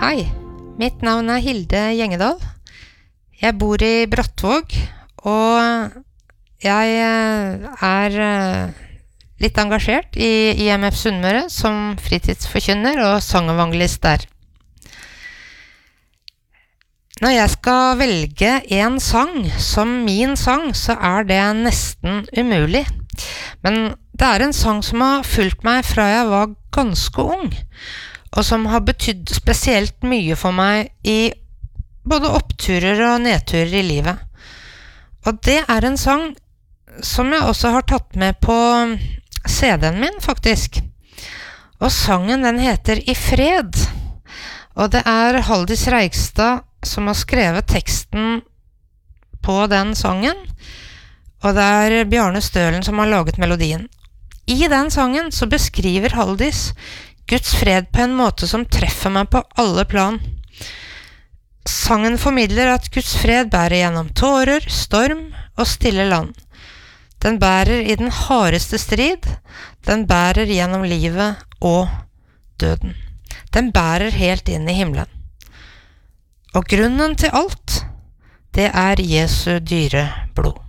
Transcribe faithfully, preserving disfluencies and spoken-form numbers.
Hei, mitt navn er Hilde Gjengedal. Jeg bor i Brattvåg, og jeg er litt engasjert i I M F Sunnmøre som fritidsforkynner og sangevangelist der. Når jeg skal velge en sang som min sang, så er det nesten umulig. Men det er en sang som har fulgt meg fra jeg var ganske ung, og som har betydd spesielt mye for meg i både oppturer og nedturer i livet. Og det er en sang som jeg også har tatt med på C D-en min, faktisk. Og sangen den heter I fred. Og det er Haldis Reigstad som har skrevet teksten på den sangen, og det er Bjarne Stølen som har laget melodien. I den sangen så beskriver Haldis Guds fred på en måte som treffer meg på alle plan. Sangen formidler at Guds fred bærer gjennom tårer, storm og stille land. Den bærer i den hardeste strid, den bærer gjennom livet og døden. Den bærer helt inn i himmelen. Og grunnen til alt, det er Jesu dyre blod.